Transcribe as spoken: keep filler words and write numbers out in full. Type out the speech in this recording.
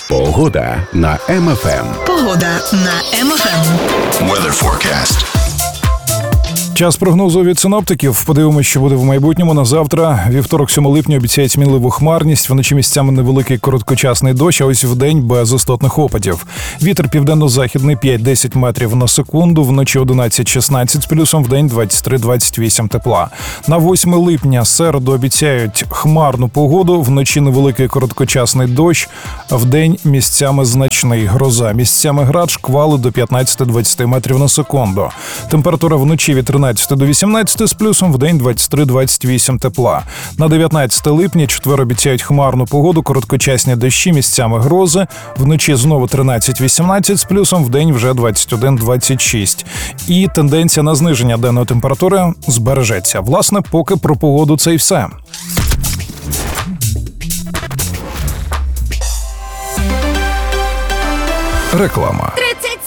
Погода на Ем Еф Ем. Погода на Ем Еф Ем. Weather forecast. Час прогнозу від синоптиків. Подивимося, що буде в майбутньому. На завтра, вівторок, сьомого липня, обіцяють мінливу хмарність. Вночі місцями невеликий короткочасний дощ, а ось вдень без істотних опадів. Вітер південно-західний п'ять-десять метрів на секунду, вночі одинадцять-шістнадцять з плюсом, вдень двадцять три двадцять вісім тепла. На восьме липня, середу, обіцяють хмарну погоду, вночі невеликий короткочасний дощ, вдень місцями значний гроза. Місцями град, шквали до п'ятнадцять-двадцять метрів на секунду. Температура вночі від тринадцяти до вісімнадцяти з плюсом, вдень двадцять три двадцять вісім тепла. На дев'ятнадцяте липня, четвер, обіцяють хмарну погоду, короткочасні дощі, місцями грози. Вночі знову тринадцять-вісімнадцять з плюсом, вдень вже двадцять один двадцять шість. І тенденція на зниження денної температури збережеться. Власне, поки про погоду це і все. Реклама.